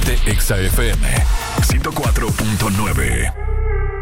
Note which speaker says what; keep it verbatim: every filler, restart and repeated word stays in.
Speaker 1: Ponte Exa F M ciento cuatro punto nueve.